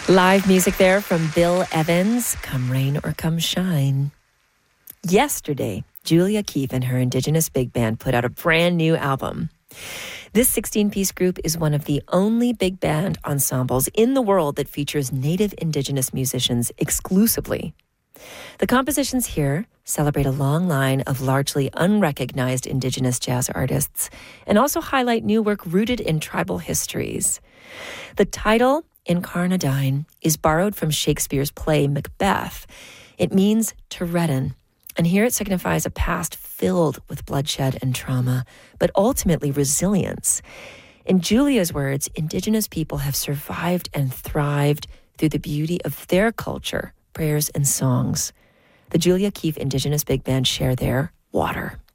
Live music there from Bill Evans, Come Rain or Come Shine. Yesterday, Julia Keefe and her Indigenous big band put out a brand new album. This 16-piece group is one of the only big band ensembles in the world that features Native Indigenous musicians exclusively. The compositions here celebrate a long line of largely unrecognized Indigenous jazz artists and also highlight new work rooted in tribal histories. The title, Incarnadine, is borrowed from Shakespeare's play Macbeth. It means to redden, and here it signifies a past filled with bloodshed and trauma, but ultimately resilience. In Julia's words, Indigenous people have survived and thrived through the beauty of their culture, prayers, and songs. The Julia Keefe Indigenous Big Band share their water.